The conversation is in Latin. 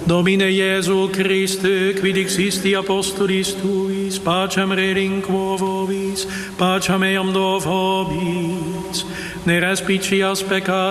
Domine Iesu Christe, quid existi apostolis tuis, pacem relinquo vobis, pacem eam do vobis, ne respicias peccata